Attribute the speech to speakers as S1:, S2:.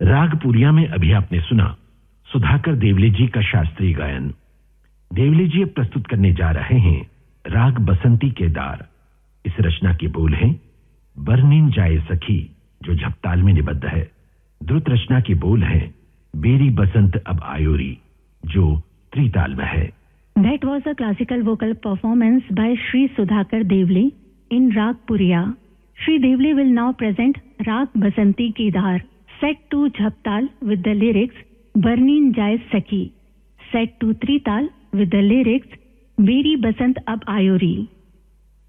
S1: रागपुरिया में अभी आपने सुना सुधाकर देवले जी का शास्त्रीय गायन। देवले जी अब प्रस्तुत करने जा रहे हैं राग बसंती केदार। इस रचना के बोल हैं बरनीन जाए सखी, जो झपताल में निबद्ध है। द्रुत रचना के बोल हैं बेरी बसंत अब आयोरी, जो त्रिताल में है।
S2: That was a classical vocal performance by Sri Sudhakar Devle in Rag Puriya. Sri Devle will now present Rag Basanti Kedar, set to Jhaptal with the lyrics Barnin Jai Sakhi, set to Trital with the lyrics Beri Basant Ab Ayori.